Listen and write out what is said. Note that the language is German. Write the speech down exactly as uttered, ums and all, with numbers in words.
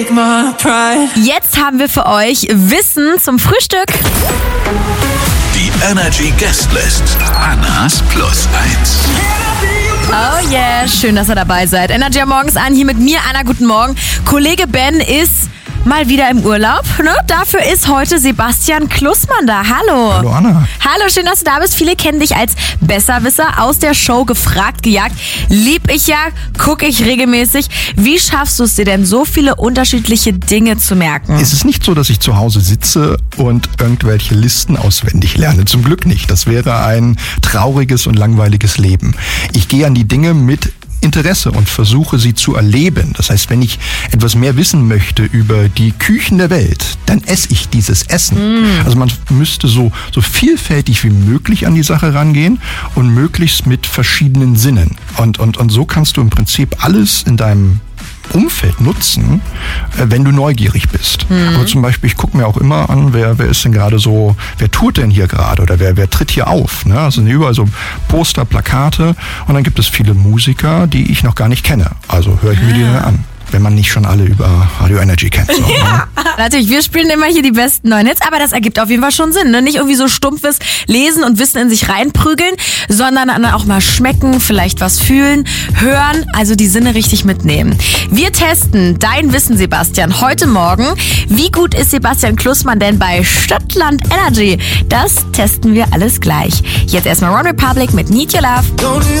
Jetzt haben wir für euch Wissen zum Frühstück. Die Energy Guestlist. Annas Plus eins. Oh yeah, schön, dass ihr dabei seid. Energy am Morgens an, hier mit mir, Anna, guten Morgen. Kollege Ben ist mal wieder im Urlaub, ne? Dafür ist heute Sebastian Klussmann da. Hallo. Hallo Anna. Hallo, schön, dass du da bist. Viele kennen dich als Besserwisser aus der Show Gefragt, gejagt. Lieb ich ja, gucke ich regelmäßig. Wie schaffst du es dir denn, so viele unterschiedliche Dinge zu merken? Es ist nicht so, dass ich zu Hause sitze und irgendwelche Listen auswendig lerne. Zum Glück nicht. Das wäre ein trauriges und langweiliges Leben. Ich gehe an die Dinge mit Interesse und versuche sie zu erleben. Das heißt, wenn ich etwas mehr wissen möchte über die Küchen der Welt, dann esse ich dieses Essen. Mm. Also man müsste so, so vielfältig wie möglich an die Sache rangehen und möglichst mit verschiedenen Sinnen. Und, und, und so kannst du im Prinzip alles in deinem Umfeld nutzen, wenn du neugierig bist. Mhm. Aber zum Beispiel, ich gucke mir auch immer an, wer, wer ist denn gerade so, wer tourt denn hier gerade oder wer, wer tritt hier auf? Ne? Also sind überall so Poster, Plakate und dann gibt es viele Musiker, die ich noch gar nicht kenne. Also höre ich mir die dann an. Wenn man nicht schon alle über Radio Energy kennt. So, ja, ne? Natürlich, wir spielen immer hier die besten neuen Hits, aber das ergibt auf jeden Fall schon Sinn. Ne? Nicht irgendwie so stumpfes Lesen und Wissen in sich reinprügeln, sondern dann auch mal schmecken, vielleicht was fühlen, hören, also die Sinne richtig mitnehmen. Wir testen dein Wissen, Sebastian, heute Morgen. Wie gut ist Sebastian Klussmann denn bei Stadtland Energy? Das testen wir alles gleich. Jetzt erstmal One Republic mit Need Your Love.